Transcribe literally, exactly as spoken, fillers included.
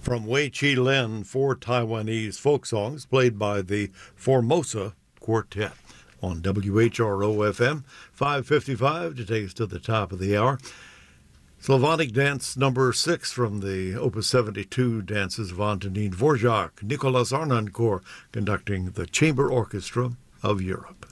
From Wei Chi Lin, four Taiwanese folk songs played by the Formosa Quartet on W H R O F M, five fifty-five to take us to the top of the hour. Slavonic dance number six from the Opus seventy-two dances of Antonin Dvorak, Nicolas Harnoncourt conducting the Chamber Orchestra of Europe.